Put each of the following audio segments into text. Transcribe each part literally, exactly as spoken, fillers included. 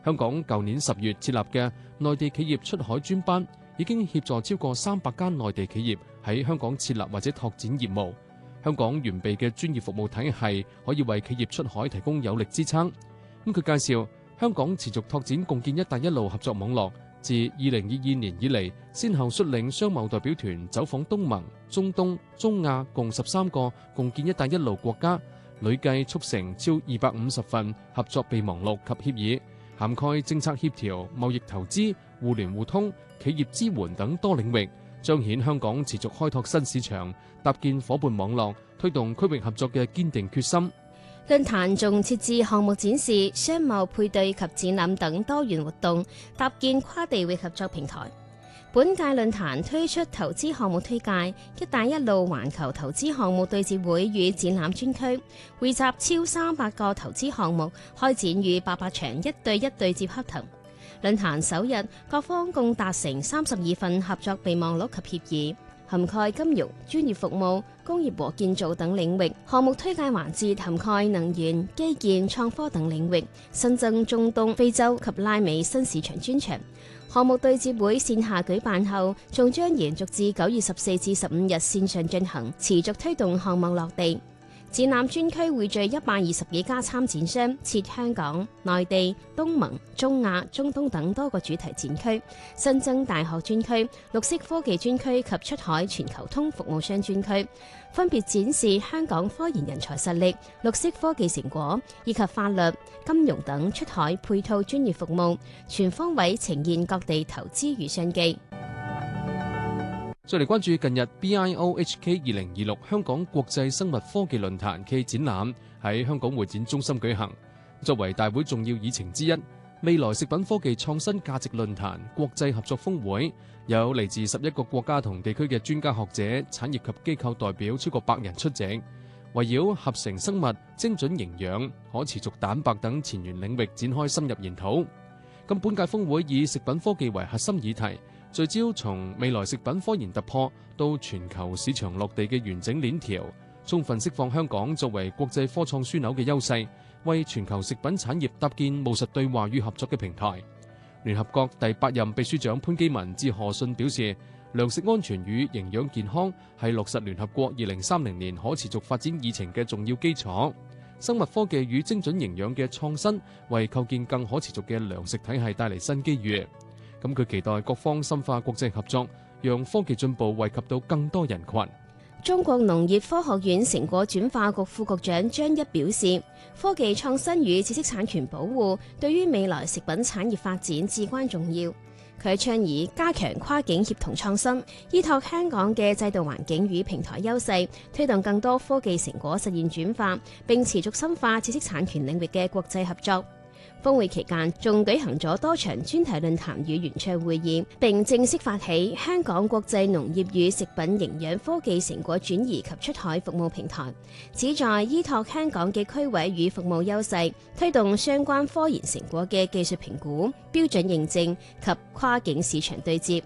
香港舊年十月設立嘅內地企業出海專班，已經協助超過三百間內地企業喺香港設立或者拓展業務。香港完備嘅專業服務體系可以為企業出海提供有力支撐。咁佢介紹香港持續拓展共建一帶一路合作網絡，自二零二二年以嚟，先後率領商貿代表團走訪東盟、中東、中亞共十三個共建一帶一路國家，累計促成超二百五十份合作備忘錄及協議，涵蓋政策協調、貿易投資、互聯互通、企業支援等多領域，彰顯香港持續開拓新市場、搭建夥伴網絡、推動區域合作嘅堅定決心。 論壇仲設置項目展示、商貿配對及展覽等多元活動，搭建跨地域合作平台。本屆論壇推出投資項目推介、一帶一路環球投資項目對接會與展覽專區，匯集超三百個投資項目，開展逾八百場一對一對接洽談。論壇首日，各方共達成三十二份合作備忘錄及協議，涵蓋金融、專業服務、工業和建造等領域。項目推介環節涵蓋能源、基建、創科等領域，新增中東、非洲及拉美新市場專場。項目對接會線下舉辦後，仲將延續至九月十四至十五日線上進行，持續推動項目落地。展覽專區匯聚一百二十幾家參展商，設香港、內地、東盟、中亞、中東等多個主題展區，新增大學專區、綠色科技專區及出海全球通服務商專區，分別展示香港科研人才實力、綠色科技成果以及法律、金融等出海配套專業服務，全方位呈現各地投資與商機。 再嚟關注近日 B I O H K 二零二六香港國際生物科技論壇暨展覽喺香港會展中心舉行。作為大會重要議程之一，未來食品科技創新價值論壇國際合作峰會，有嚟自十一個國家同地區嘅專家學者、產業及機構代表超過百人出席，圍繞合成生物、精準營養、可持續蛋白等前沿領域展開深入研討。咁本屆峰會以食品科技為核心議題，聚焦從未來食品科研突破到全球市場落地嘅完整鏈條，充分釋放香港作為國際科創樞紐嘅優勢，為全球食品產業搭建務實對話與合作嘅平台。聯合國第八任秘書長潘基文致賀信表示，糧食安全與營養健康係落實聯合國二零三零年可持續發展議程嘅重要基礎。生物科技與精準營養嘅創新，為構建更可持續嘅糧食體系帶嚟新機遇。咁佢期待各方深化國際合作，讓科技進步惠及到更多人群。 中國農業科學院成果轉化局副局長張一表示，科技創新與知識產權保護對於未來食品產業發展至關重要。佢倡議加強跨境協同創新，依託香港嘅制度環境與平台優勢，推動更多科技成果實現轉化，並持續深化知識產權領域嘅國際合作。峰會期間仲舉行咗多場專題論壇與圓桌會議，並正式發起香港國際農業與食品營養科技成果轉移及出海服務平台，旨在依託香港嘅區位與服務優勢，推動相關科研成果嘅技術評估、標準認證及跨境市場對接。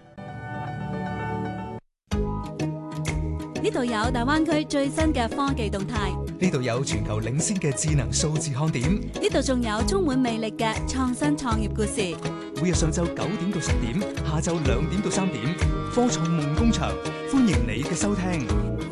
呢度有大灣區最新嘅科技動態， 呢度有全球領先嘅智能數字看點， 呢度仲有充滿魅力嘅創新創業故事。 每日上晝九點到十點，下晝兩點到三點，科創夢工場，歡迎你嘅收聽。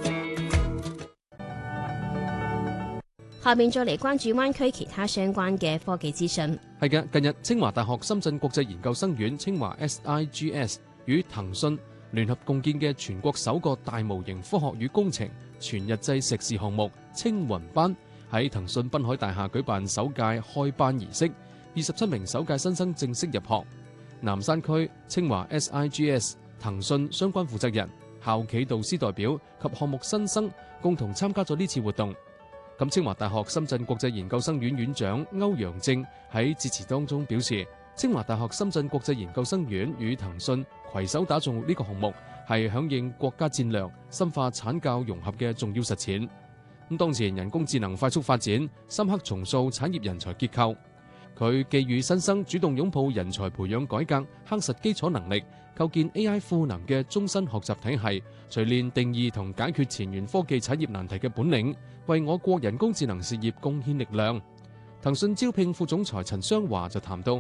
下面再嚟關注灣區其他相關嘅科技資訊。 係嘅，近日清華大學深圳國際研究生院清華 S I G S 與騰訊聯合共建嘅全國首個大模型科學與工程全日制碩士項目青雲班喺騰訊濱海大廈舉辦首屆開班儀式，二十七名首屆新生正式入學。南山區清華 S I G S、騰訊相關負責人、校企導師代表及項目新生共同參加咗呢次活動。咁清華大學深圳國際研究生院院長歐陽正喺致辭當中表示，清華大學深圳國際研究生院與騰訊攜手打造呢個項目，係響應國家戰略、深化產教融合嘅重要實踐。咁當前人工智能快速發展，深刻重塑產業人才結構。佢寄予新生主動擁抱人才培養改革，夯實基礎能力，構建 A I 賦能嘅終身學習體系，錘煉定義同解決前沿科技產業難題嘅本領，為我國人工智能事業貢獻力量。騰訊招聘副總裁陳雙華就談到，